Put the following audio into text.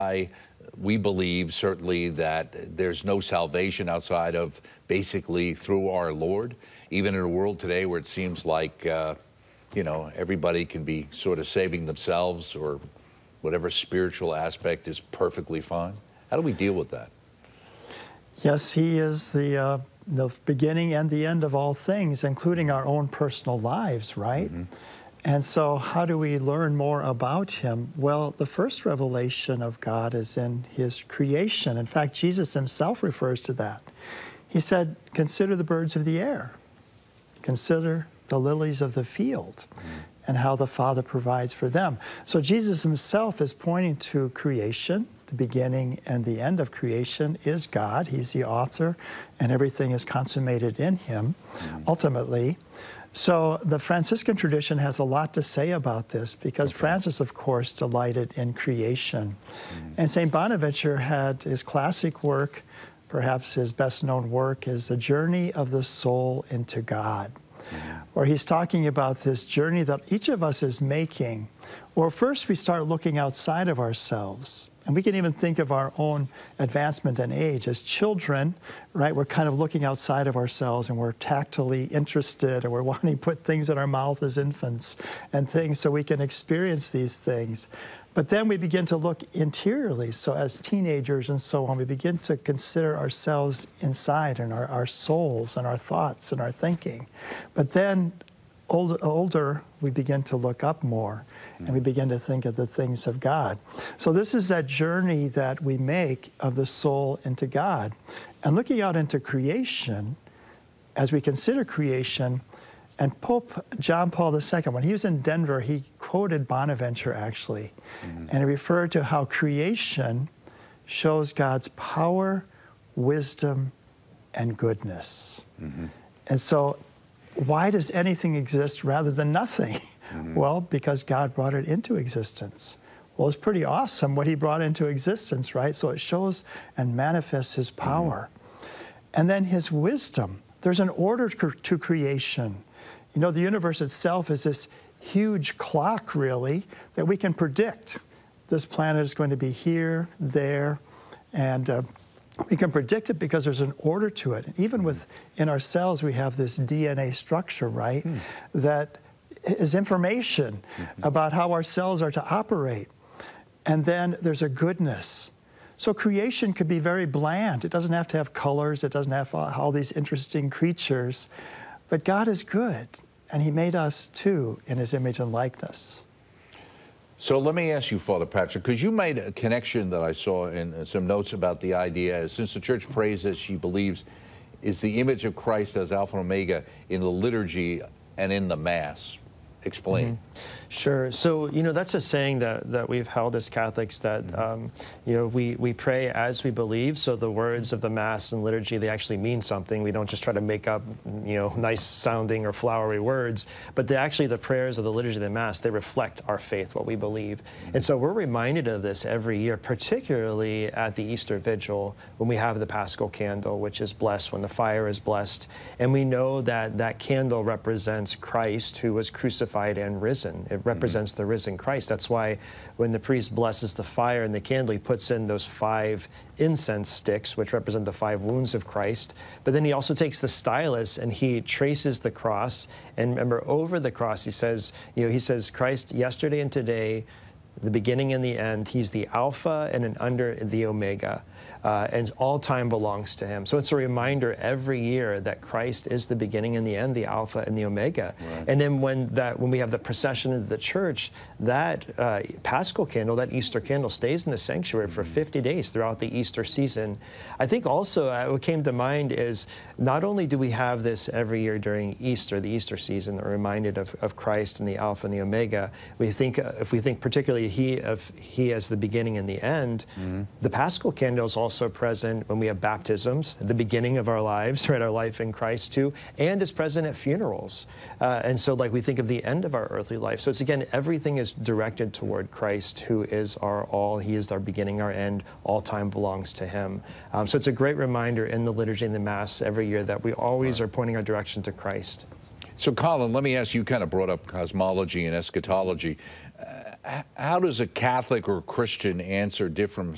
We believe certainly that there's no salvation outside of basically through our Lord, even in a world today where it seems like, you know, everybody can be sort of saving themselves, or whatever spiritual aspect is perfectly fine. How do we deal with that? Yes, he is the beginning and the end of all things, including our own personal lives, right? Mm-hmm. And so how do we learn more about him? Well, the first revelation of God is in his creation. In fact, Jesus himself refers to that. He said, consider the birds of the air. Consider the lilies of the field, and how the Father provides for them. So Jesus himself is pointing to creation. The beginning and the end of creation is God. He's the author, and everything is consummated in him, ultimately. So the Franciscan tradition has a lot to say about this, because Francis, of course, delighted in creation. And St. Bonaventure had his classic work, perhaps his best-known work, is The Journey of the Soul into God, where he's talking about this journey that each of us is making. Well, first we start looking outside of ourselves. And we can even think of our own advancement in age. As children, right, we're kind of looking outside of ourselves, and we're tactily interested, and we're wanting to put things in our mouth as infants and things so we can experience these things. But then we begin to look interiorly. So as teenagers and so on, we begin to consider ourselves inside, and our souls and our thoughts and our thinking. But then older, we begin to look up more, and we begin to think of the things of God. So this is that journey that we make of the soul into God. And looking out into creation, as we consider creation, and Pope John Paul II, when he was in Denver, he quoted Bonaventure, actually, and he referred to how creation shows God's power, wisdom, and goodness. And so why does anything exist rather than nothing? Well, because God brought it into existence. Well, it's pretty awesome what he brought into existence, right? So it shows and manifests his power. And then his wisdom. There's an order to creation. You know, the universe itself is this huge clock, really, that we can predict. This planet is going to be here, there, and we can predict it because there's an order to it. And even within ourselves, we have this DNA structure, right, that is information about how our cells are to operate. And then there's a goodness. So creation could be very bland. It doesn't have to have colors. It doesn't have all these interesting creatures. But God is good, and he made us, too, in his image and likeness. So let me ask you, Father Patrick, because you made a connection that I saw in some notes about the idea, since the Church prays as she believes is the image of Christ as Alpha and Omega in the liturgy and in the Mass. Explain. Sure. So, you know, that's a saying that we've held as Catholics, that, you know, we pray as we believe. So the words of the Mass and liturgy, they actually mean something. We don't just try to make up, you know, nice sounding or flowery words, but the prayers of the liturgy of the Mass, they reflect our faith, what we believe. And so we're reminded of this every year, particularly at the Easter Vigil, when we have the Paschal Candle, which is blessed, when the fire is blessed. And we know that that candle represents Christ, who was crucified and risen. It represents the risen Christ. That's why when the priest blesses the fire and the candle, he puts in those 5 incense sticks, which represent the 5 wounds of Christ. But then he also takes the stylus and he traces the cross. And remember, over the cross, he says, you know, he says, Christ yesterday and today, the beginning and the end. He's the Alpha and under the Omega. And all time belongs to him. So it's a reminder every year that Christ is the beginning and the end, the Alpha and the Omega. Right. And then when we have the procession into the church, that Paschal candle, that Easter candle, stays in the sanctuary for 50 days throughout the Easter season. I think also what came to mind is not only do we have this every year during Easter, the Easter season, that we're reminded of Christ and the Alpha and the Omega. We think, if we think particularly he as the beginning and the end, the Paschal candle is also present when we have baptisms, the beginning of our lives, right, our life in Christ too, and is present at funerals. And so like we think of the end of our earthly life. So it's, again, everything is directed toward Christ, who is our all. He is our beginning, our end. All time belongs to him. So it's a great reminder in the liturgy and the Mass every year that we always are pointing our direction to Christ. So Colin, let me ask you, kind of brought up cosmology and eschatology. How does a Catholic or Christian answer different